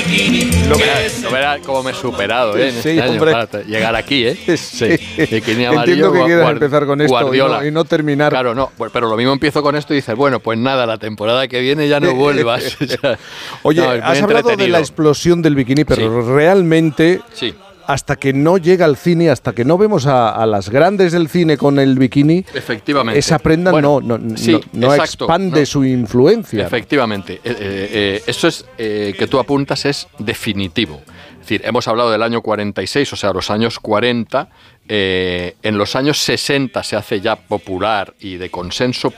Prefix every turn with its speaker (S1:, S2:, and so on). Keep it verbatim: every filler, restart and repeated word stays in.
S1: No verás, no verás cómo me he superado, ¿eh? En
S2: Sí,
S1: este año,
S2: hombre.
S1: para llegar aquí, ¿eh?
S2: Sí.
S1: Bikini amarillo,
S2: Entiendo que quieras
S1: guar-
S2: empezar con esto y
S1: Guardiola.
S2: no, y no terminar.
S1: Claro, no, pues, pero lo mismo empiezo con esto y dices, bueno, pues nada, la temporada que viene ya no vuelvas. O sea,
S2: Oye,
S1: no, es muy
S2: has hablado de
S1: entretenido.
S2: la explosión del bikini, pero
S1: Sí.
S2: realmente,
S1: Sí,
S2: hasta que no llega al cine, hasta que no vemos a, a las grandes del cine con el bikini,
S1: efectivamente.
S2: esa prenda
S1: Bueno,
S2: no, no,
S1: sí,
S2: no, no
S1: exacto,
S2: expande
S1: no.
S2: su influencia.
S1: Efectivamente, eh, eh, eh, eso es eh, que tú apuntas es definitivo. Es decir, hemos hablado del año cuarenta y seis, o sea, los años cuarenta, eh, en los años sesenta se hace ya popular y de consenso,